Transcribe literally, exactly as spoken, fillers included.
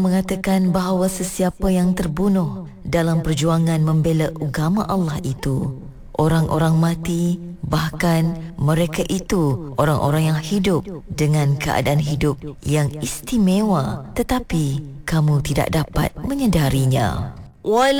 mengatakan bahawa sesiapa yang terbunuh dalam perjuangan membela agama Allah itu orang-orang mati, bahkan mereka itu orang-orang yang hidup dengan keadaan hidup yang istimewa, tetapi kamu tidak dapat menyedarinya.